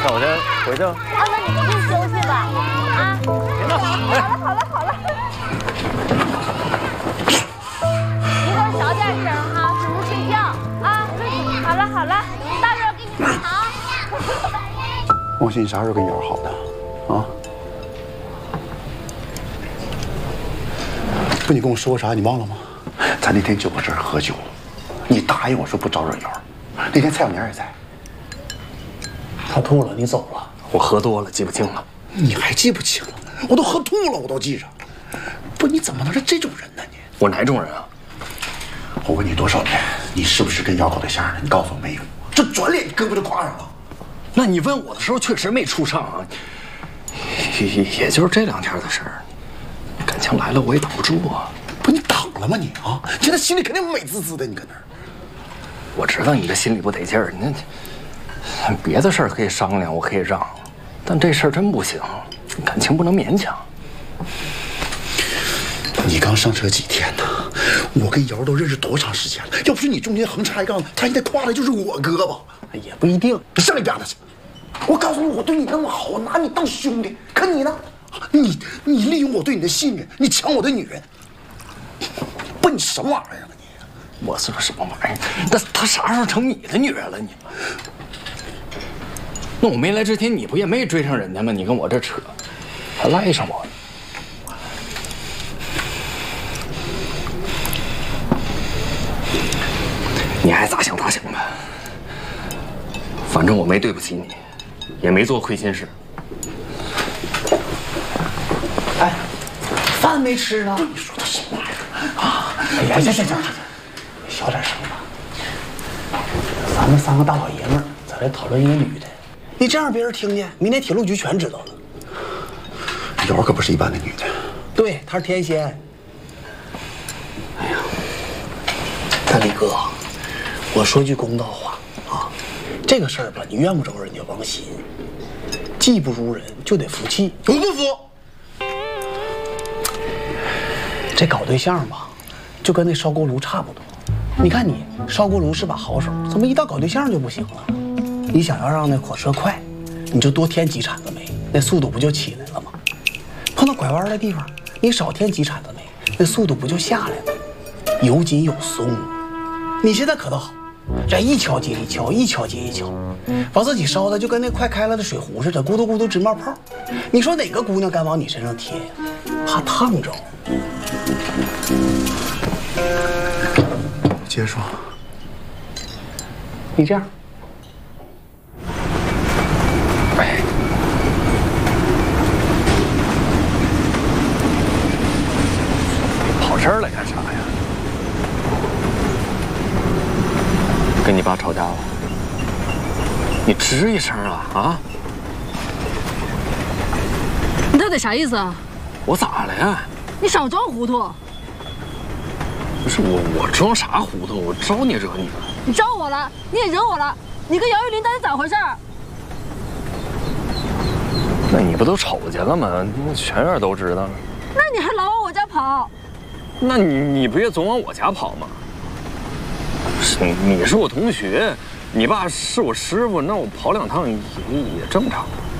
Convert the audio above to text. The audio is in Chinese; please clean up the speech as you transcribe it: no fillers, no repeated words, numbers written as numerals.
那我先回去了。 啊，那你回去休息吧。啊， 别闹！ 好了。一会儿小点声哈，注意睡觉啊。好了，大热给你放好。 王鑫，你啥时候跟瑶好的？啊？不，你跟我说过啥？你忘了吗？咱那天就搁这儿喝酒，你答应我说不招惹瑶。那天蔡小年也在。 他吐了，你走了。 我喝多了，记不清了。 你还记不清了？我都喝吐了，我都记着。不，你怎么能是这种人呢？你我哪种人啊？ 我问你多少遍，你是不是跟瑶搞对象呢？你告诉我没有。这转脸胳膊就挎上了。 那你问我的时候确实没处上啊，也就是这2天的事儿。感情来了我也挡不住啊。 不，你挡了吗你啊？现在心里肯定美滋滋的，你搁那儿。 我知道你这心里不得劲儿，你那别的事儿可以商量，我可以让，但这事儿真不行，感情不能勉强。 你刚上车几天呢？我跟瑶都认识多长时间了？要不是你中间横插一杠，他现在挎的就是我胳膊。 也不一定。 你上一边子去！我告诉你，我对你那么好，我拿你当兄弟，可你呢？你利用我对你的信任，你抢我的女人，不，你什么玩意儿啊你？ 我说什么玩意儿？那她啥时候成你的女人了？你那我没来之前，你不也没追上人家吗？你跟我这扯，还赖上我。你爱咋想咋想吧，反正我没对不起你，也没做亏心事。 哎，饭没吃呢？ 你说的什么玩意儿啊？ 哎，行，小点声吧。咱们3个大老爷们儿在这讨论一个女的，你这样别人听见，明天铁路局全知道了。 瑶可不是一般的女的， 对，她是天仙。哎呀，大李哥，我说句公道话啊，这个事儿吧，你愿不着人家王鑫，技不如人就得服气。 我不服。 这搞对象吧，就跟那烧锅炉差不多。你看你烧锅炉是把好手，怎么一到搞对象就不行了？你想要让那火车快，你就多添几铲子煤，那速度不就起来了吗？碰到拐弯的地方，你少添几铲子煤，那速度不就下来了？有紧有松。你现在可倒好，这一敲接一敲，一敲接一敲，把自己烧的就跟那快开了的水壶似的，咕嘟咕嘟直冒泡。你说哪个姑娘敢往你身上贴呀？怕烫着。 接着说。 你这样， 哎，跑这儿来干啥呀？跟你爸吵架了？你吱一声啊啊！ 你到底啥意思啊？ 我咋了呀？ 你少装糊涂！ 不是我装啥糊涂？我招你惹你了？ 你招我了，你也惹我了。你跟姚玉林到底咋回事？ 那你不都瞅见了吗？全院都知道了。 那你还老往我家跑？ 那你不也总往我家跑吗？你是我同学，你爸是我师傅，那我跑2趟也正常。